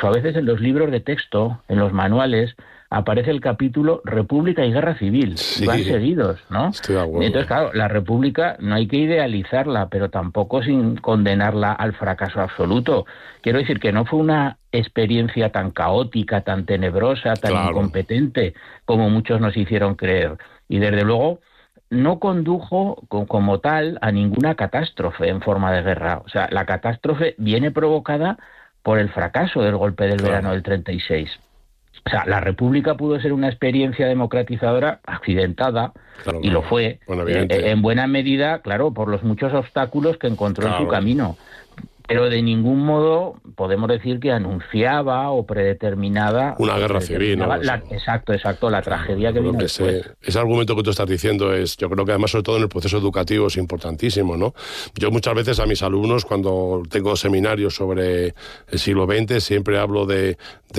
Incluso a veces en los libros de texto, en los manuales, aparece el capítulo República y Guerra Civil, y van seguidos, ¿no? Estoy de acuerdo. Entonces, claro, la República no hay que idealizarla, pero tampoco sin condenarla al fracaso absoluto. Quiero decir que no fue una experiencia tan caótica, tan tenebrosa, tan incompetente, como muchos nos hicieron creer. Y desde luego no condujo como tal a ninguna catástrofe en forma de guerra. O sea, la catástrofe viene provocada por el fracaso del golpe del verano del 36. O sea, la República pudo ser una experiencia democratizadora accidentada, y lo fue, en buena medida, claro, por los muchos obstáculos que encontró en su camino. Pero de ningún modo podemos decir que anunciaba o predeterminaba una guerra civil, ¿no? Exacto, la tragedia que vino después. Ese argumento que tú estás diciendo yo creo que además, sobre todo en el proceso educativo, es importantísimo, ¿no? Yo muchas veces a mis alumnos, cuando tengo seminarios sobre el siglo XX, siempre hablo de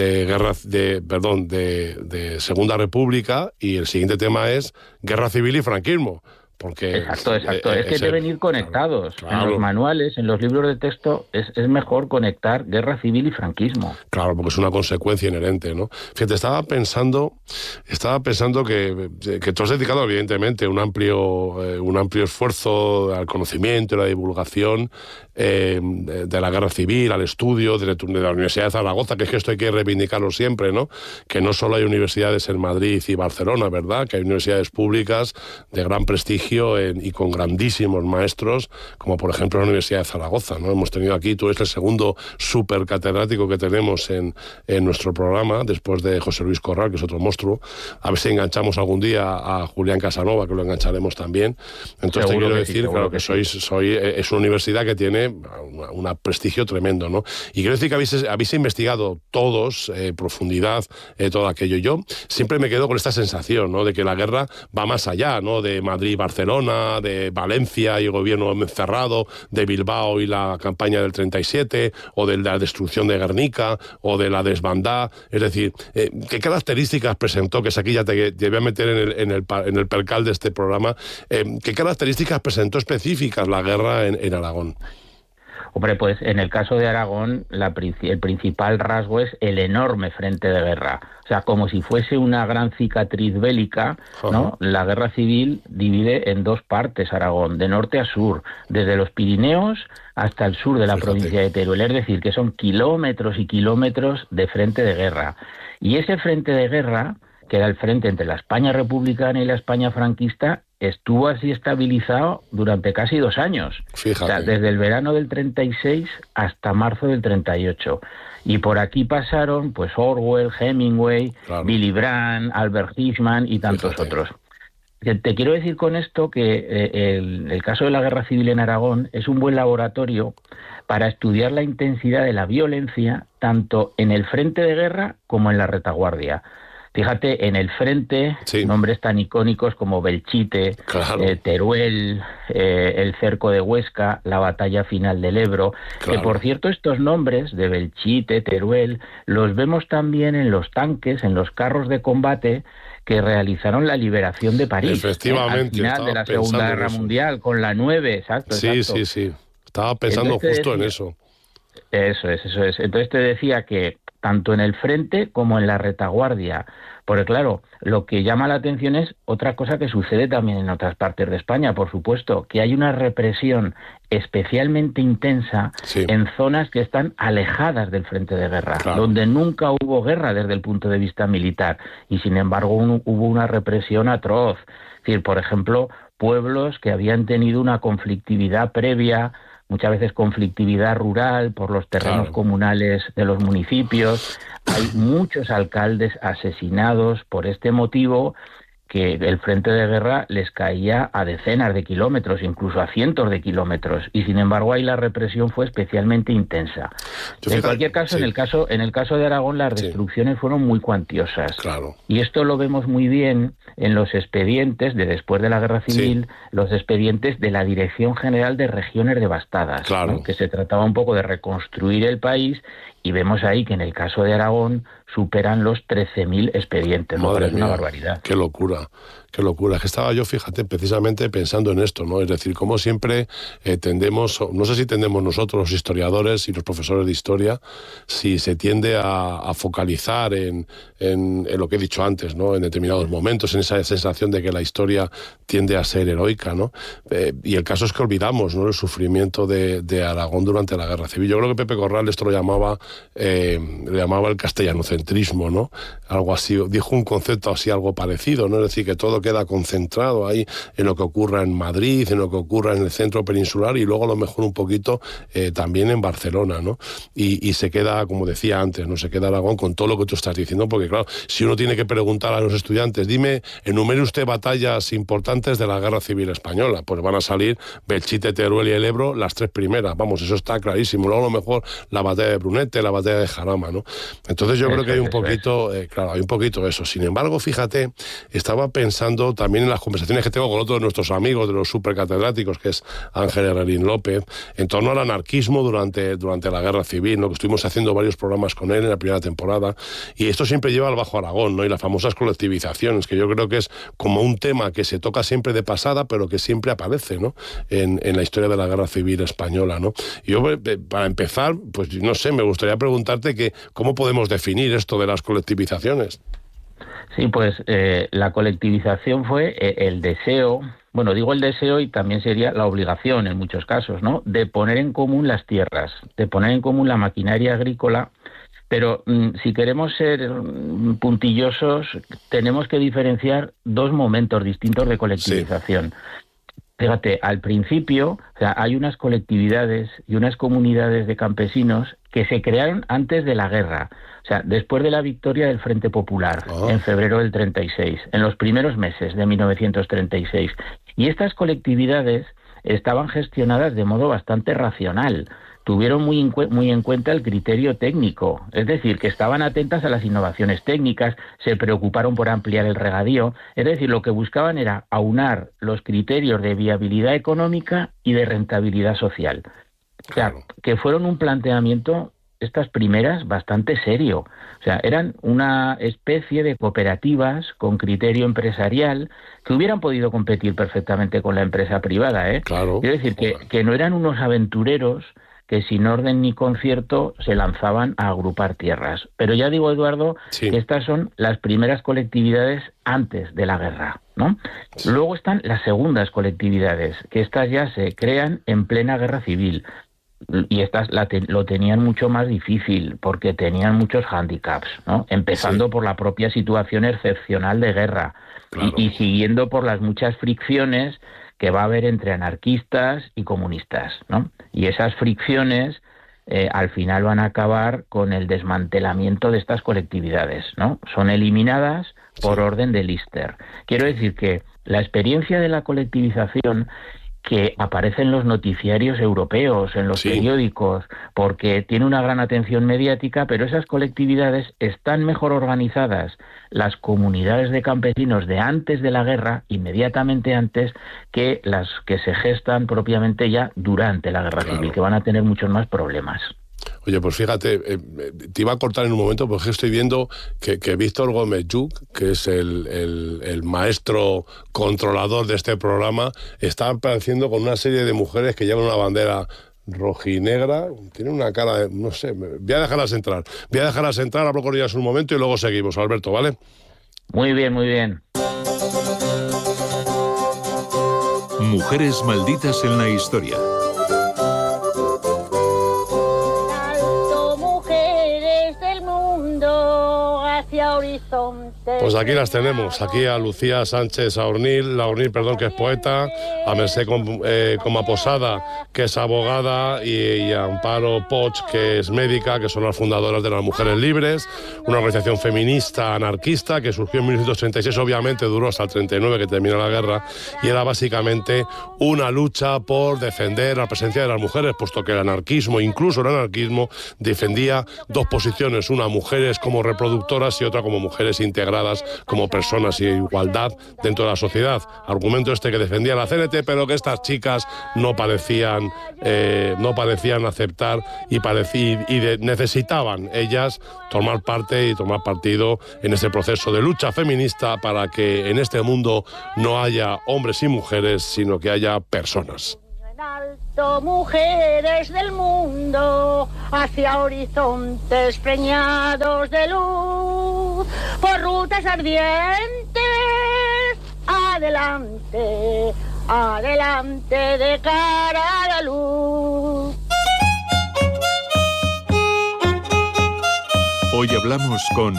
Segunda República, y el siguiente tema es guerra civil y franquismo. Porque exacto. Es que deben ir conectados. En los manuales, en los libros de texto, es mejor conectar guerra civil y franquismo. Claro, porque es una consecuencia inherente, ¿no? Fíjate, estaba pensando que tú has dedicado, evidentemente, un amplio esfuerzo al conocimiento y la divulgación de la guerra civil, al estudio de la Universidad de Zaragoza, que es que esto hay que reivindicarlo siempre, ¿no? Que no solo hay universidades en Madrid y Barcelona, ¿verdad? Que hay universidades públicas de gran prestigio y con grandísimos maestros, como por ejemplo la Universidad de Zaragoza, ¿no? Hemos tenido aquí, tú eres el segundo supercatedrático que tenemos en nuestro programa, después de José Luis Corral, que es otro monstruo. A ver si enganchamos algún día a Julián Casanova, que lo engancharemos también. Entonces te quiero decir, claro, que es una universidad que tiene un prestigio tremendo, ¿no? Y quiero decir que habéis investigado todos, profundidad, todo aquello. Yo siempre me quedo con esta sensación, ¿no? De que la guerra va más allá, ¿no? De Madrid, Barcelona, de Valencia y el gobierno encerrado, de Bilbao y la campaña del 37, o de la destrucción de Guernica, o de la desbandada. Es decir, ¿qué características presentó, que es aquí ya te voy a meter en el percal de este programa, qué características presentó específicas la guerra en Aragón? Hombre, pues en el caso de Aragón, el principal rasgo es el enorme frente de guerra. O sea, como si fuese una gran cicatriz bélica, ¿no? La guerra civil divide en dos partes Aragón, de norte a sur, desde los Pirineos hasta el sur de la provincia de Teruel. Es decir, que son kilómetros y kilómetros de frente de guerra. Y ese frente de guerra, que era el frente entre la España republicana y la España franquista, estuvo así estabilizado durante casi 2 años. Fíjate. O sea, desde el verano del 36 hasta marzo del 38. Y por aquí pasaron pues Orwell, Hemingway, Willy Brandt, Albert Hirschman y tantos otros. Te quiero decir con esto que el caso de la guerra civil en Aragón es un buen laboratorio para estudiar la intensidad de la violencia tanto en el frente de guerra como en la retaguardia. Fíjate, en el frente, nombres tan icónicos como Belchite, Teruel, el cerco de Huesca, la batalla final del Ebro, que por cierto estos nombres de Belchite, Teruel, los vemos también en los tanques, en los carros de combate que realizaron la liberación de París. Efectivamente. Al final de la Segunda Guerra Mundial, con la 9, exacto. Sí. Estaba pensando justo en eso. Eso es. Entonces te decía que tanto en el frente como en la retaguardia, porque claro, lo que llama la atención es otra cosa que sucede también en otras partes de España, por supuesto, que hay una represión especialmente intensa en zonas que están alejadas del frente de guerra, donde nunca hubo guerra desde el punto de vista militar, y sin embargo hubo una represión atroz. Es decir, por ejemplo, pueblos que habían tenido una conflictividad previa, muchas veces conflictividad rural por los terrenos comunales de los municipios. Hay muchos alcaldes asesinados por este motivo, que el frente de guerra les caía a decenas de kilómetros, incluso a cientos de kilómetros, y sin embargo ahí la represión fue especialmente intensa. En cualquier caso, en el caso de Aragón, las destrucciones fueron muy cuantiosas. Y esto lo vemos muy bien en los expedientes de después de la Guerra Civil, los expedientes de la Dirección General de Regiones Devastadas, ¿no? Que se trataba un poco de reconstruir el país y vemos ahí que en el caso de Aragón superan los 13.000 expedientes. Madre mía, una barbaridad. Qué locura, qué locura. Es que estaba yo, fíjate, precisamente pensando en esto, ¿no? Es decir, como siempre tendemos, no sé si tendemos nosotros los historiadores y los profesores de historia, si se tiende a focalizar en lo que he dicho antes, ¿no? En determinados momentos, en esa sensación de que la historia tiende a ser heroica, ¿no? Y el caso es que olvidamos, ¿no?, el sufrimiento de Aragón durante la Guerra Civil. Yo creo que Pepe Corral esto lo llamaba el castellanocentrismo, ¿no? Algo así, dijo un concepto así, algo parecido, ¿no? Es decir, que todo queda concentrado ahí en lo que ocurra en Madrid, en lo que ocurra en el centro peninsular y luego a lo mejor un poquito también en Barcelona, ¿no? Y se queda, como decía antes, ¿no? Se queda Aragón con todo lo que tú estás diciendo, porque claro, si uno tiene que preguntar a los estudiantes, enumere usted batallas importantes de la Guerra Civil Española, pues van a salir Belchite, Teruel y el Ebro, las 3 primeras, vamos, eso está clarísimo. Luego a lo mejor la batalla de Brunete, la batalla de Jarama, ¿no? Entonces yo creo que hay un poquito, claro, hay un poquito de eso. Sin embargo, fíjate, estaba pensando también en las conversaciones que tengo con otros de nuestros amigos, de los supercatedráticos, que es Ángel Herrerín López, en torno al anarquismo durante la Guerra Civil, ¿no? Que estuvimos haciendo varios programas con él en la primera temporada, y esto siempre lleva al Bajo Aragón, ¿no? Y las famosas colectivizaciones, que yo creo que es como un tema que se toca siempre de pasada, pero que siempre aparece, ¿no? En la historia de la Guerra Civil Española, ¿no? Y yo, para empezar, pues no sé, me gustaría preguntarte que cómo podemos definir esto de las colectivizaciones. Sí, pues la colectivización fue el deseo, bueno, digo el deseo y también sería la obligación en muchos casos, ¿no?, de poner en común las tierras, de poner en común la maquinaria agrícola, pero si queremos ser puntillosos, tenemos que diferenciar 2 momentos distintos de colectivización. Sí. Fíjate, al principio, o sea, hay unas colectividades y unas comunidades de campesinos que se crearon antes de la guerra, o sea, después de la victoria del Frente Popular, en febrero del 36, en los primeros meses de 1936. Y estas colectividades estaban gestionadas de modo bastante racional. Tuvieron muy en cuenta el criterio técnico, es decir, que estaban atentas a las innovaciones técnicas, se preocuparon por ampliar el regadío, es decir, lo que buscaban era aunar los criterios de viabilidad económica y de rentabilidad social. O sea, que fueron un planteamiento, estas primeras, bastante serio. O sea, eran una especie de cooperativas con criterio empresarial que hubieran podido competir perfectamente con la empresa privada, ¿eh? Claro. Quiero decir que no eran unos aventureros que sin orden ni concierto se lanzaban a agrupar tierras. Pero ya digo, Eduardo, que estas son las primeras colectividades antes de la guerra, ¿no? Sí. Luego están las segundas colectividades, que estas ya se crean en plena guerra civil. Y estas lo tenían mucho más difícil, porque tenían muchos hándicaps, ¿no? Empezando por la propia situación excepcional de guerra, claro, y siguiendo por las muchas fricciones que va a haber entre anarquistas y comunistas, ¿no? Y esas fricciones al final van a acabar con el desmantelamiento de estas colectividades, ¿no? Son eliminadas por orden de Lister. Quiero decir que la experiencia de la colectivización, que aparece en los noticiarios europeos, en los periódicos, porque tiene una gran atención mediática, pero esas colectividades están mejor organizadas, las comunidades de campesinos de antes de la guerra, inmediatamente antes, que las que se gestan propiamente ya durante la guerra civil, que van a tener muchos más problemas. Oye, pues fíjate, te iba a cortar en un momento porque estoy viendo que Víctor Gómez Lluch, que es el maestro controlador de este programa, está apareciendo con una serie de mujeres que llevan una bandera rojinegra, tiene una cara de, no sé, voy a dejarlas entrar, hablo con ellas un momento y luego seguimos, Alberto, ¿vale? Muy bien, muy bien. Mujeres malditas en la historia. Pues aquí las tenemos, aquí a Lucía Sánchez Aornil, que es poeta, a Mercè Comaposada, que es abogada, y a Amparo Poch, que es médica, que son las fundadoras de las Mujeres Libres, una organización feminista anarquista que surgió en 1936, obviamente duró hasta el 39, que terminó la guerra, y era básicamente una lucha por defender la presencia de las mujeres, puesto que el anarquismo, incluso el anarquismo, defendía 2 posiciones, una, mujeres como reproductoras, y otra como mujeres integradas como personas y igualdad dentro de la sociedad. Argumento que defendía la CNT, pero que estas chicas no parecían aceptar y necesitaban ellas tomar parte y tomar partido en ese proceso de lucha feminista para que en este mundo no haya hombres y mujeres, sino que haya personas. Alto, mujeres del mundo, hacia horizontes preñados de luz, por rutas ardientes, adelante, adelante de cara a la luz. Hoy hablamos con...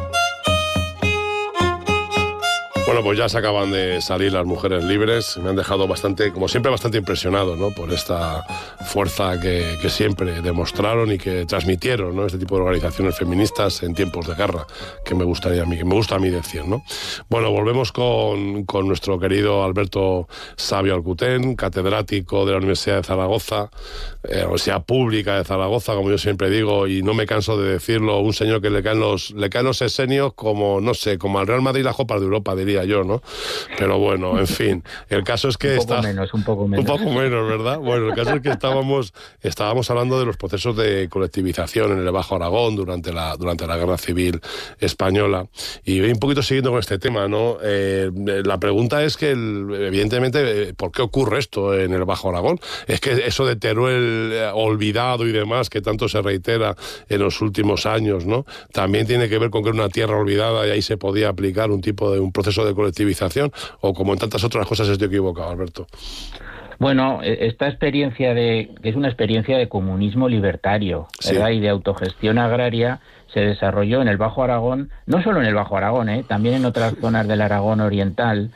Bueno, pues ya se acaban de salir las mujeres libres. Me han dejado bastante, como siempre, bastante impresionado, ¿no? Por esta fuerza que siempre demostraron y que transmitieron, ¿no? Este tipo de organizaciones feministas en tiempos de guerra, que me gusta a mí decir, ¿no? Bueno, volvemos con nuestro querido Alberto Sabio Alcutén, catedrático de la Universidad de Zaragoza, Universidad Pública de Zaragoza, como yo siempre digo, y no me canso de decirlo, un señor que le caen los sesenios como, no sé, como al Real Madrid las Copas de Europa, diría yo, ¿no? Pero bueno, en fin, el caso es que un poco menos, ¿verdad? Bueno, el caso es que estábamos hablando de los procesos de colectivización en el Bajo Aragón durante la Guerra Civil Española, y un poquito siguiendo con este tema, ¿no? La pregunta es que, evidentemente, ¿por qué ocurre esto en el Bajo Aragón? Es que eso de Teruel olvidado y demás, que tanto se reitera en los últimos años, ¿no? También tiene que ver con que era una tierra olvidada y ahí se podía aplicar un proceso de colectivización, o como en tantas otras cosas estoy equivocado, Alberto. Bueno, esta experiencia que es una experiencia de comunismo libertario, ¿verdad? Y de autogestión agraria, se desarrolló en el Bajo Aragón, no solo en el Bajo Aragón, también en otras zonas del Aragón Oriental,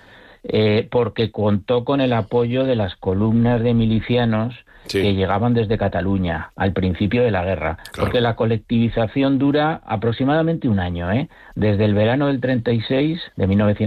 porque contó con el apoyo de las columnas de milicianos que llegaban desde Cataluña al principio de la guerra, porque la colectivización dura aproximadamente un año, desde el verano del 36, de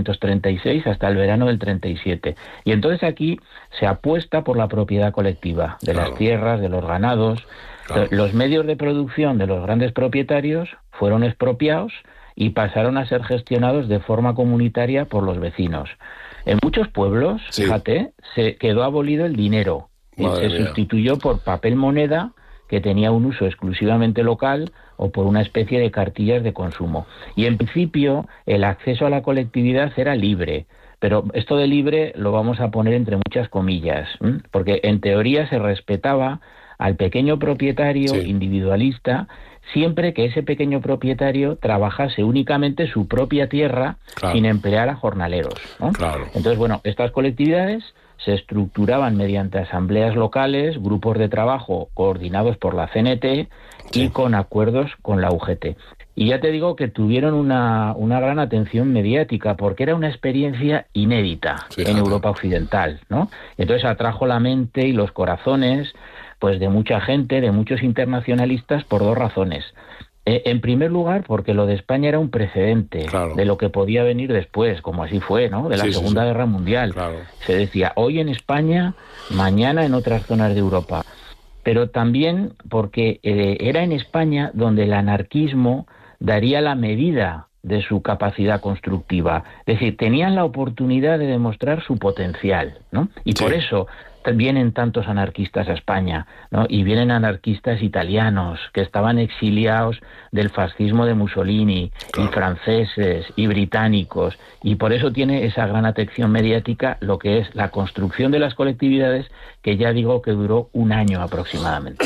1936, hasta el verano del 37. Y entonces aquí se apuesta por la propiedad colectiva de las tierras, de los ganados. Los medios de producción de los grandes propietarios fueron expropiados y pasaron a ser gestionados de forma comunitaria por los vecinos. En muchos pueblos, fíjate, se quedó abolido el dinero. Se sustituyó por papel moneda, que tenía un uso exclusivamente local, o por una especie de cartillas de consumo. Y en principio el acceso a la colectividad era libre, pero esto de libre lo vamos a poner entre muchas comillas, porque en teoría se respetaba al pequeño propietario individualista, siempre que ese pequeño propietario trabajase únicamente su propia tierra sin emplear a jornaleros, ¿no? Entonces, bueno, estas colectividades se estructuraban mediante asambleas locales, grupos de trabajo coordinados por la CNT y con acuerdos con la UGT. Y ya te digo que tuvieron una gran atención mediática, porque era una experiencia inédita en Europa Occidental, ¿no? Entonces atrajo la mente y los corazones, pues, de mucha gente, de muchos internacionalistas, por dos razones. En primer lugar, porque lo de España era un precedente de lo que podía venir después, como así fue, ¿no? De la Segunda Guerra Mundial. Se decía, hoy en España, mañana en otras zonas de Europa. Pero también porque era en España donde el anarquismo daría la medida de su capacidad constructiva. Es decir, tenían la oportunidad de demostrar su potencial, ¿no? Y por eso vienen tantos anarquistas a España, ¿no? Y vienen anarquistas italianos que estaban exiliados del fascismo de Mussolini, y franceses y británicos, y por eso tiene esa gran atención mediática lo que es la construcción de las colectividades, que ya digo que duró un año aproximadamente.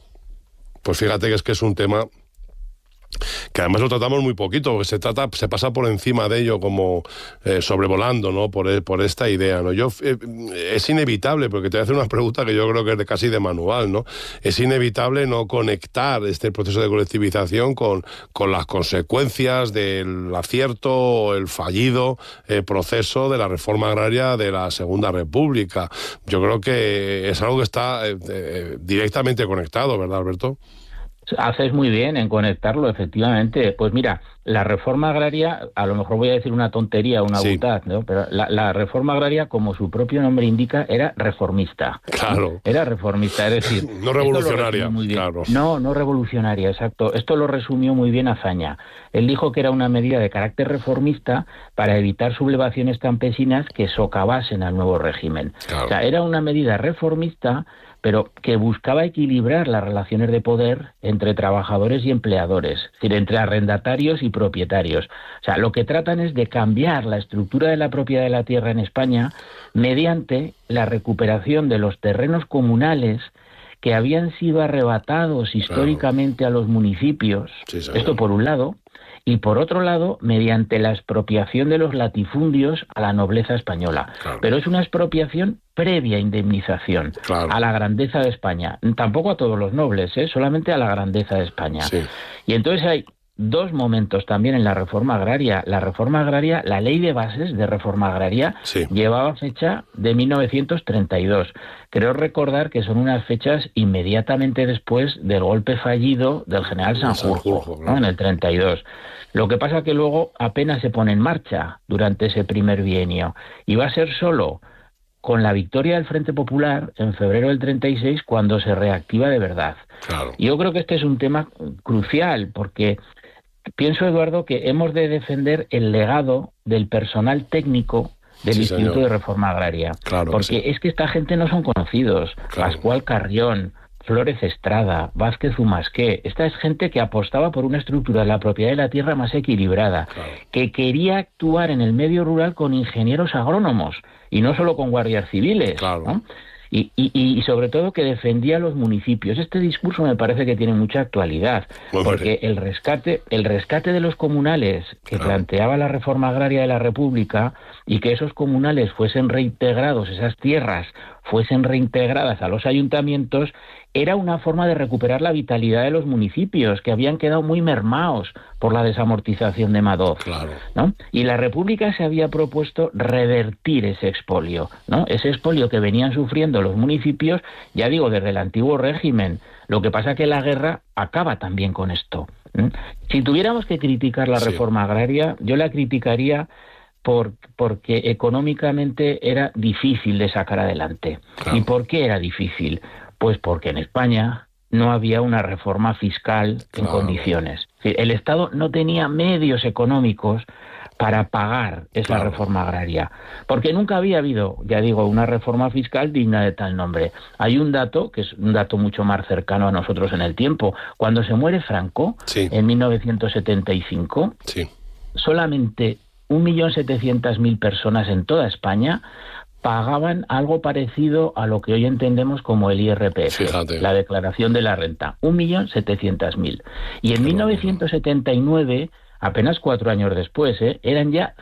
Pues fíjate que es un tema que además lo tratamos muy poquito, porque se pasa por encima de ello como sobrevolando, ¿no? Por esta idea, ¿no? Es inevitable, porque te voy a hacer una pregunta que yo creo que es casi de manual, ¿no? Es inevitable no conectar este proceso de colectivización con las consecuencias del acierto o el fallido proceso de la reforma agraria de la Segunda República. Yo creo que es algo que está directamente conectado, ¿verdad, Alberto? Haces muy bien en conectarlo, efectivamente. Pues mira, la reforma agraria, a lo mejor voy a decir una tontería, una butad, ¿no? Pero la reforma agraria, como su propio nombre indica, era reformista. Claro. Era reformista, es decir... No revolucionaria, claro. No revolucionaria, exacto. Esto lo resumió muy bien Azaña. Él dijo que era una medida de carácter reformista para evitar sublevaciones campesinas que socavasen al nuevo régimen. Claro. O sea, era una medida reformista, pero que buscaba equilibrar las relaciones de poder entre trabajadores y empleadores, es decir, entre arrendatarios y propietarios. O sea, lo que tratan es de cambiar la estructura de la propiedad de la tierra en España mediante la recuperación de los terrenos comunales que habían sido arrebatados históricamente a los municipios. Sí, esto por un lado. Y por otro lado, mediante la expropiación de los latifundios a la nobleza española. Claro. Pero es una expropiación previa indemnización a la grandeza de España. Tampoco a todos los nobles, solamente a la grandeza de España. Sí. Y entonces hay dos momentos también en la reforma agraria. La reforma agraria, la ley de bases de reforma agraria, llevaba fecha de 1932. Creo recordar que son unas fechas inmediatamente después del golpe fallido del general Sanjurjo, ¿no? En el 32. Lo que pasa que luego apenas se pone en marcha durante ese primer bienio. Y va a ser solo con la victoria del Frente Popular en febrero del 36 cuando se reactiva de verdad. Claro. Yo creo que este es un tema crucial porque pienso, Eduardo, que hemos de defender el legado del personal técnico del Instituto de Reforma Agraria. Claro, porque es que esta gente no son conocidos. Claro. Pascual Carrión, Flórez Estrada, Vázquez Humasqué. Esta es gente que apostaba por una estructura de la propiedad de la tierra más equilibrada, que quería actuar en el medio rural con ingenieros agrónomos y no solo con guardias civiles, ¿no? Y sobre todo que defendía a los municipios. Este discurso me parece que tiene mucha actualidad, porque el rescate de los comunales que planteaba la reforma agraria de la República y que esos comunales fuesen reintegrados, esas tierras fuesen reintegradas a los ayuntamientos, era una forma de recuperar la vitalidad de los municipios, que habían quedado muy mermados por la desamortización de Madoz, ¿no? Y la República se había propuesto revertir ese expolio, ¿no? Ese expolio que venían sufriendo los municipios, ya digo, desde el antiguo régimen. Lo que pasa que la guerra acaba también con esto. Si tuviéramos que criticar la reforma agraria, yo la criticaría porque económicamente era difícil de sacar adelante. ¿Y por qué era difícil? Pues porque en España no había una reforma fiscal en condiciones. El Estado no tenía medios económicos para pagar esa reforma agraria, porque nunca había habido, ya digo, una reforma fiscal digna de tal nombre. Hay un dato, que es un dato mucho más cercano a nosotros en el tiempo. Cuando se muere Franco, en 1975, solamente 1.700.000 personas en toda España pagaban algo parecido a lo que hoy entendemos como el IRPF, la declaración de la renta. 1.700.000. Y en 1979, apenas 4 años después, eran ya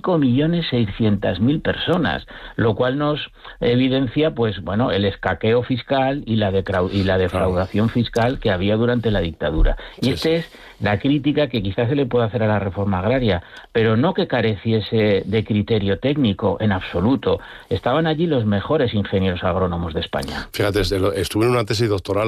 5.600.000 personas, lo cual nos evidencia, pues bueno, el escaqueo fiscal y la defraudación fiscal que había durante la dictadura. Y esta es la crítica que quizás se le puede hacer a la reforma agraria, pero no que careciese de criterio técnico, en absoluto. Estaban allí los mejores ingenieros agrónomos de España. Fíjate, estuve en una tesis doctoral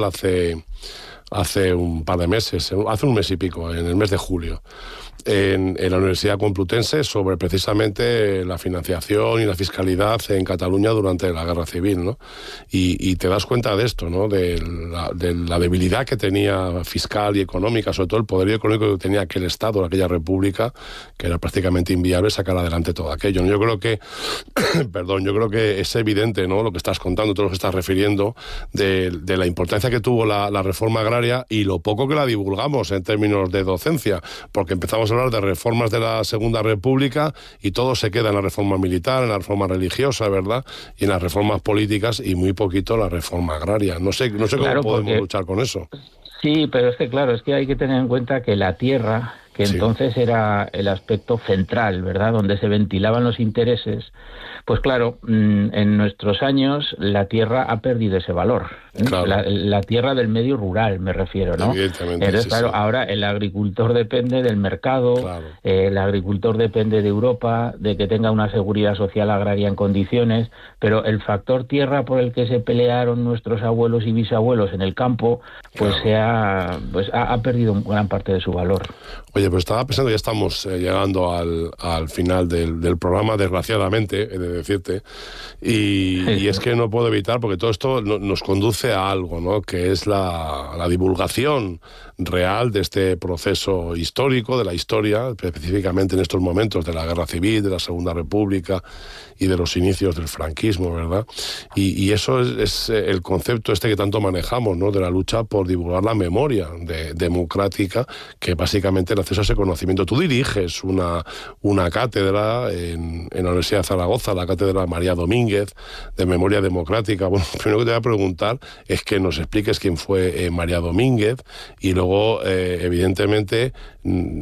hace un par de meses, hace un mes y pico, en el mes de julio, en la Universidad Complutense, sobre precisamente la financiación y la fiscalidad en Cataluña durante la Guerra Civil, ¿no? Y te das cuenta de esto, ¿no? De la debilidad que tenía fiscal y económica, sobre todo el poder económico que tenía aquel Estado, aquella República, que era prácticamente inviable sacar adelante todo aquello, ¿no? Yo creo que, yo creo que es evidente, ¿no? Lo que estás contando, todo lo que estás refiriendo, de la importancia que tuvo la reforma agraria y lo poco que la divulgamos en términos de docencia, porque empezamos a hablar de reformas de la Segunda República y todo se queda en la reforma militar, en la reforma religiosa, ¿verdad? Y en las reformas políticas y muy poquito la reforma agraria. No sé cómo podemos luchar con eso. Sí, pero es que claro, es que hay que tener en cuenta que la tierra que entonces era el aspecto central, ¿verdad?, donde se ventilaban los intereses, pues claro, en nuestros años la tierra ha perdido ese valor. Claro. La tierra del medio rural, me refiero, ¿no? Evidentemente. Entonces, claro, ahora el agricultor depende del mercado, el agricultor depende de Europa, de que tenga una seguridad social agraria en condiciones, pero el factor tierra por el que se pelearon nuestros abuelos y bisabuelos en el campo, pues ha perdido gran parte de su valor. Oye, pues estaba pensando, ya estamos llegando al final del programa, desgraciadamente, he de decirte, y es que no puedo evitar, porque todo esto nos conduce a algo, ¿no?, que es la divulgación real de este proceso histórico, de la historia, específicamente en estos momentos de la Guerra Civil, de la Segunda República y de los inicios del franquismo, ¿verdad? Y eso es el concepto que tanto manejamos, ¿no?, de la lucha por divulgar la memoria democrática, que básicamente el acceso a ese conocimiento. Tú diriges una cátedra en la Universidad de Zaragoza, la cátedra María Domínguez, de Memoria Democrática. Bueno, lo primero que te voy a preguntar es que nos expliques quién fue María Domínguez, y luego, evidentemente,